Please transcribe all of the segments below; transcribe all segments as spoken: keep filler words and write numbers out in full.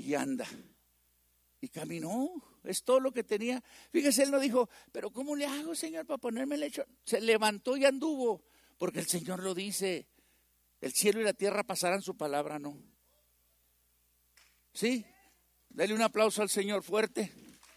y anda. Y caminó, es todo lo que tenía. Fíjese, él no dijo, pero ¿cómo le hago, Señor, para ponerme el lecho? Se levantó y anduvo, porque el Señor lo dice. El cielo y la tierra pasarán, su palabra no. ¿Sí? Dale un aplauso al Señor fuerte.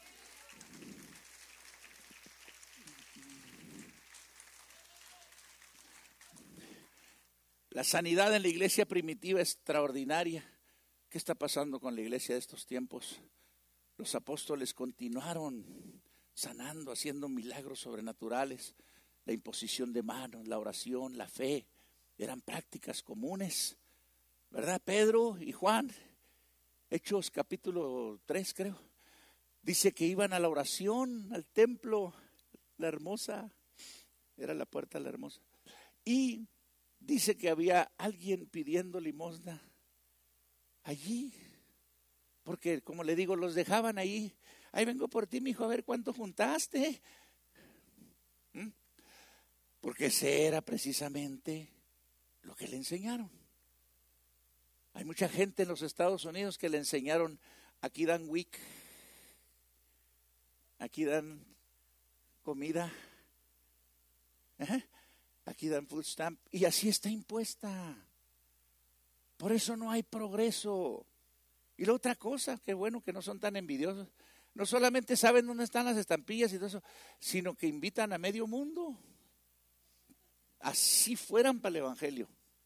La sanidad en la iglesia primitiva es extraordinaria. ¿Qué está pasando con la iglesia de estos tiempos? Los apóstoles continuaron sanando, haciendo milagros sobrenaturales. La imposición de manos, la oración, la fe, eran prácticas comunes, ¿verdad? Pedro y Juan, Hechos capítulo tres creo, dice que iban a la oración, al templo, la hermosa, era la puerta de la hermosa, y dice que había alguien pidiendo limosna allí, porque como le digo, los dejaban ahí. Ahí vengo por ti, mijo, a ver cuánto juntaste. ¿Mm? Porque ese era precisamente lo que le enseñaron. Hay mucha gente en los Estados Unidos que le enseñaron, aquí dan WIC, aquí dan comida, ¿eh? Aquí dan food stamp, y así está impuesta. Por eso no hay progreso. Y la otra cosa, qué bueno que no son tan envidiosos, no solamente saben dónde están las estampillas y todo eso, sino que invitan a medio mundo. Así fueran para el evangelio.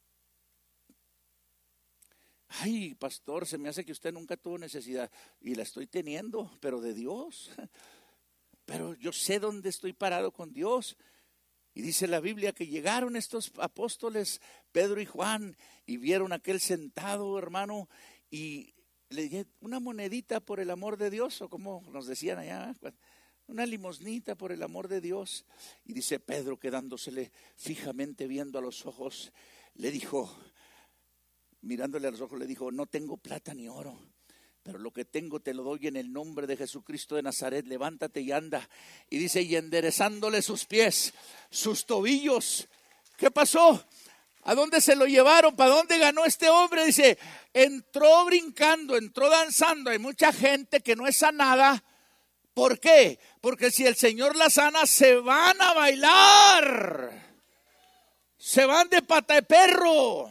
Ay, pastor, se me hace que usted nunca tuvo necesidad. Y la estoy teniendo, pero de Dios. Pero yo sé dónde estoy parado con Dios. Y dice la Biblia que llegaron estos apóstoles, Pedro y Juan, y vieron a aquel sentado, hermano, y le dije, una monedita por el amor de Dios, o como nos decían allá, una limosnita por el amor de Dios. Y dice Pedro, quedándosele fijamente viendo a los ojos, le dijo, mirándole a los ojos, le dijo, no tengo plata ni oro, pero lo que tengo te lo doy en el nombre de Jesucristo de Nazaret, levántate y anda. Y dice, y enderezándole sus pies, sus tobillos, ¿qué pasó? ¿A dónde se lo llevaron? ¿Para dónde ganó este hombre? Dice, entró brincando, entró danzando. Hay mucha gente que no es sanada. ¿Por qué? Porque si el Señor la sana, se van a bailar. Se van de pata de perro.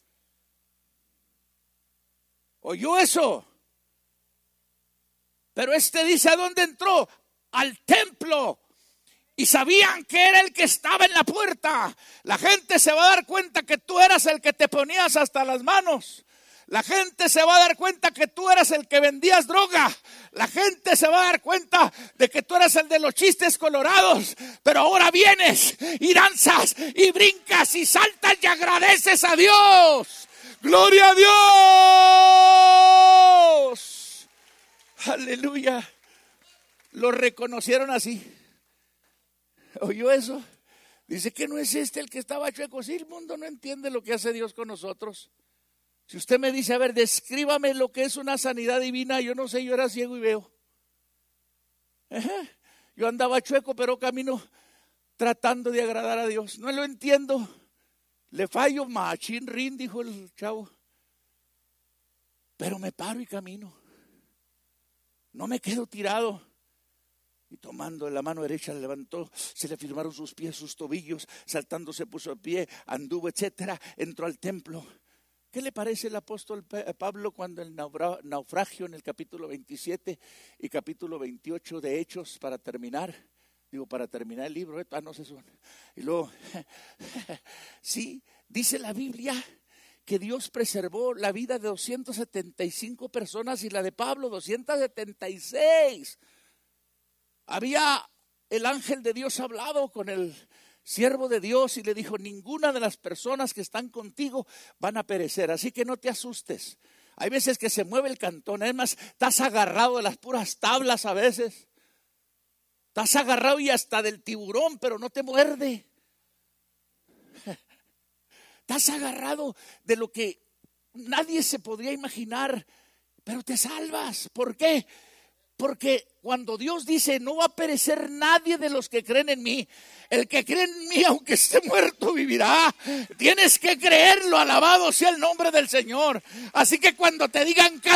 ¿Oyó eso? Pero este dice, ¿a dónde entró? Al templo. Y sabían que era el que estaba en la puerta. La gente se va a dar cuenta que tú eras el que te ponías hasta las manos. La gente se va a dar cuenta que tú eras el que vendías droga. La gente se va a dar cuenta de que tú eras el de los chistes colorados. Pero ahora vienes y danzas y brincas y saltas y agradeces a Dios. ¡Gloria a Dios! ¡Aleluya! Lo reconocieron así. ¿Oyó eso? Dice que no es este el que estaba chueco. Sí, el mundo no entiende lo que hace Dios con nosotros. Si usted me dice, a ver, descríbame lo que es una sanidad divina, yo no sé, yo era ciego y veo. Ajá. Yo andaba chueco, pero camino tratando de agradar a Dios. No lo entiendo. Le fallo, machín rin, dijo el chavo. Pero me paro y camino. No me quedo tirado. Y tomando la mano derecha le levantó, se le firmaron sus pies, sus tobillos, saltando se puso de pie, anduvo, etcétera, entró al templo. ¿Qué le parece el apóstol Pablo cuando el naufragio en el capítulo veintisiete y capítulo veintiocho de Hechos, para terminar? Digo, para terminar el libro, ¿eh? Ah, no sé eso. Y luego, sí, dice la Biblia que Dios preservó la vida de doscientas setenta y cinco personas y la de Pablo doscientas setenta y seis. Había el ángel de Dios hablado con el siervo de Dios y le dijo, ninguna de las personas que están contigo van a perecer, así que no te asustes. Hay veces que se mueve el cantón, además estás agarrado de las puras tablas a veces. Estás agarrado y hasta del tiburón, pero no te muerde. Estás agarrado de lo que nadie se podría imaginar, pero te salvas. ¿Por qué? Porque cuando Dios dice, no va a perecer nadie de los que creen en mí, el que cree en mí, aunque esté muerto, vivirá. Tienes que creerlo, alabado sea el nombre del Señor. Así que cuando te digan